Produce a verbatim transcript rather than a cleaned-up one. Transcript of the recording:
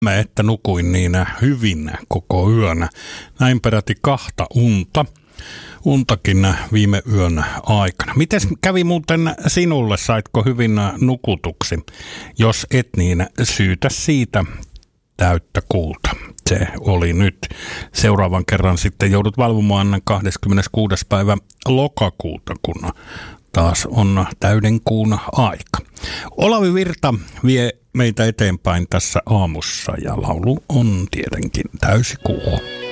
Mä että nukuin niin hyvin koko yön. Näin peräti kahta unta. Untakin viime yön aikana. Miten kävi muuten sinulle? Saitko hyvin nukutuksi? Jos et, niin syytä siitä täyttä kuuta. Se oli nyt. Seuraavan kerran sitten joudut valvomaan kahdeskymmeneskuudes päivä lokakuuta, kun taas on täyden kuun aika. Olavi Virta vie meitä eteenpäin tässä aamussa ja laulu on tietenkin Täysi kuu.